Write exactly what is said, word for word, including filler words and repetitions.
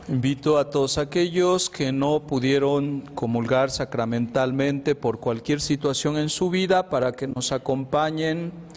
Invito a todos aquellos que no pudieron comulgar sacramentalmente por cualquier situación en su vida para que nos acompañen